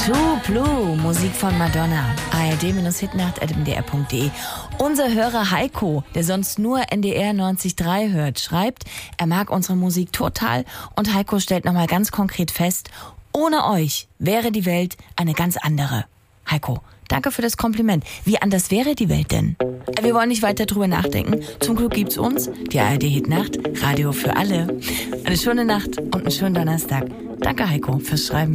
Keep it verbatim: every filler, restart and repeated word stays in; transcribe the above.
True Blue, Musik von Madonna. A R D-hitnacht at m d r punkt d e. Unser Hörer Heiko, der sonst nur N D R neunzig Komma drei hört, schreibt, er mag unsere Musik total und Heiko stellt nochmal ganz konkret fest, ohne euch wäre die Welt eine ganz andere. Heiko, danke für das Kompliment. Wie anders wäre die Welt denn? Wir wollen nicht weiter drüber nachdenken. Zum Glück gibt's uns, die A R D-Hitnacht, Radio für alle. Eine schöne Nacht und einen schönen Donnerstag. Danke Heiko fürs Schreiben.